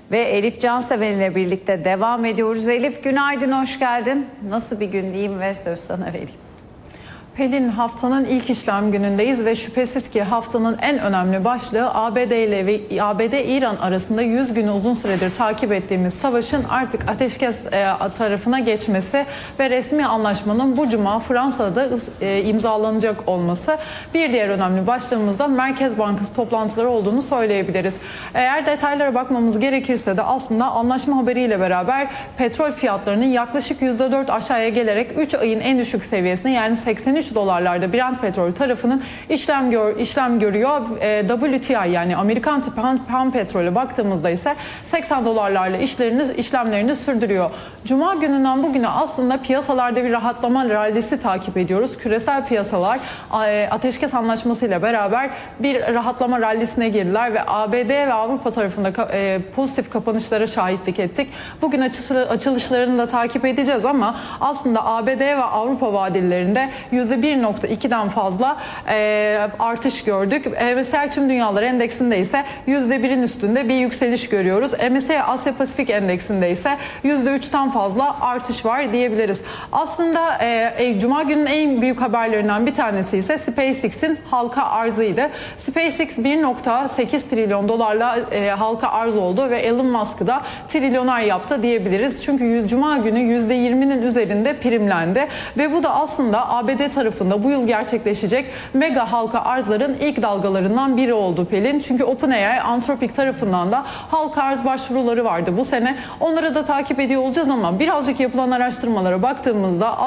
Ve Elif Cansever ile birlikte devam ediyoruz. Elif günaydın, hoş geldin. Nasıl bir gün diyeyim ve söz sana vereyim. Pelin, haftanın ilk işlem günündeyiz ve şüphesiz ki haftanın en önemli başlığı ABD ile ve ABD-İran arasında 100 günü uzun süredir takip ettiğimiz savaşın artık ateşkes tarafına geçmesi ve resmi anlaşmanın bu cuma Fransa'da imzalanacak olması. Bir diğer önemli başlığımız da Merkez Bankası toplantıları olduğunu söyleyebiliriz. Eğer detaylara bakmamız gerekirse de aslında anlaşma haberiyle beraber petrol fiyatlarının yaklaşık %4 aşağıya gelerek 3 ayın en düşük seviyesine, yani 83 dolarlarda Brent petrol tarafının işlem görüyor. WTI yani Amerikan tipi ham petrole baktığımızda ise 80 dolarlarla işlemlerini sürdürüyor. Cuma gününden bugüne aslında piyasalarda bir rahatlama rallisi takip ediyoruz. Küresel piyasalar ateşkes anlaşması ile beraber bir rahatlama rallisine girdiler ve ABD ve Avrupa tarafında pozitif kapanışlara şahitlik ettik. Bugün açılışlarını da takip edeceğiz ama aslında ABD ve Avrupa vadelilerinde %1.2'den fazla artış gördük. MSCI Tüm Dünyalar Endeksinde ise %1'in üstünde bir yükseliş görüyoruz. MSCI Asya Pasifik Endeksinde ise %3'ten fazla artış var diyebiliriz. Aslında Cuma gününün en büyük haberlerinden bir tanesi ise SpaceX'in halka arzıydı. SpaceX 1.8 trilyon dolarla halka arz oldu ve Elon Musk'ı da trilyoner yaptı diyebiliriz. Çünkü Cuma günü %20'nin üzerinde primlendi ve bu da aslında ABD tarafında bu yıl gerçekleşecek mega halka arzların ilk dalgalarından biri oldu Pelin. Çünkü OpenAI, Anthropic tarafından da halka arz başvuruları vardı bu sene. Onları da takip ediyor olacağız ama birazcık yapılan araştırmalara baktığımızda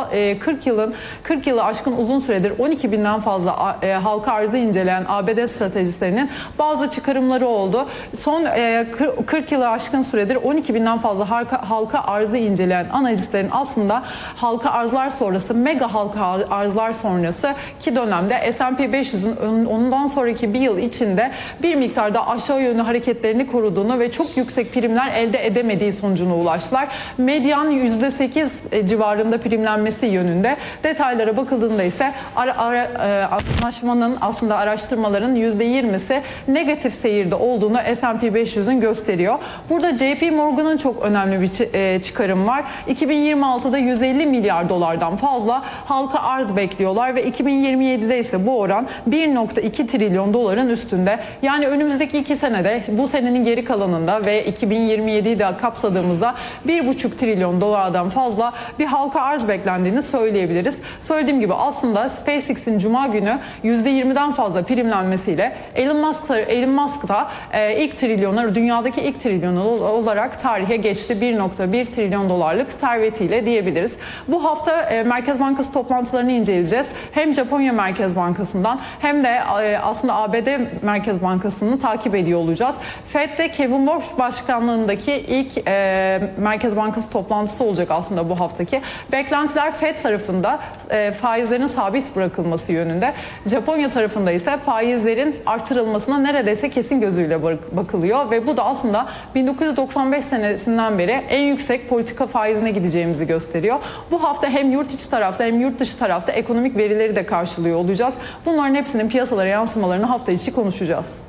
40 yılı aşkın uzun süredir 12 binden fazla halka arzı inceleyen ABD stratejistlerinin bazı çıkarımları oldu. Son 40 yılı aşkın süredir 12 binden fazla halka arzı inceleyen analistlerin aslında halka arzlar sonrası, mega halka arzlar sonrası ki dönemde S&P 500'ün ondan sonraki bir yıl içinde bir miktarda aşağı yönlü hareketlerini koruduğunu ve çok yüksek primler elde edemediği sonucuna ulaştılar. Medyan %8 civarında primlenmesi yönünde. Detaylara bakıldığında ise anlaşmanın, aslında araştırmaların %20'si negatif seyirde olduğunu S&P 500'ün gösteriyor. Burada JP Morgan'ın çok önemli bir çıkarım var. 2026'da 150 milyar dolardan fazla halka arz bekliyorlar ve 2027'de ise bu oran 1.2 trilyon doların üstünde. Yani önümüzdeki 2 senede, bu senenin geri kalanında ve 2027'yi de kapsadığımızda 1.5 trilyon dolardan fazla bir halka arz beklendiğini söyleyebiliriz. Söylediğim gibi aslında SpaceX'in Cuma günü %20'den fazla primlenmesiyle Elon Musk da ilk trilyoner, dünyadaki ilk trilyoner olarak tarihe geçti. 1.1 trilyon dolarlık servetiyle diyebiliriz. Bu hafta Merkez Bankası toplantılarını inceleyeceğiz. Hem Japonya Merkez Bankası'ndan hem de aslında ABD Merkez Bankası'nı takip ediyor olacağız. Fed'de Kevin Warsh başkanlığındaki ilk Merkez Bankası toplantısı olacak aslında bu haftaki. Beklentiler Fed tarafında faizlerin sabit bırakılması yönünde. Japonya tarafında ise faizlerin artırılmasına neredeyse kesin gözüyle bakılıyor ve bu da aslında 1995 senesinden beri en yüksek politika faizine gideceğimizi gösteriyor. Bu hafta hem yurt içi tarafta hem yurt dışı tarafta ekonomik verileri de karşılıyor olacağız. Bunların hepsinin piyasalara yansımalarını hafta içi konuşacağız.